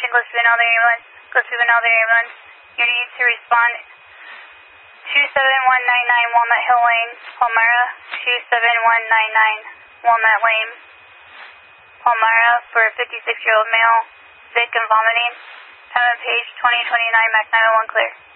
Attention, close to another ambulance. Close to another ambulance. You need to respond 27199 Walnut Hill Lane, Palmyra. 27199 Walnut Lane, Palmyra, for a 56-year-old male, sick and vomiting. Time of page 2029, Mac 901 clear.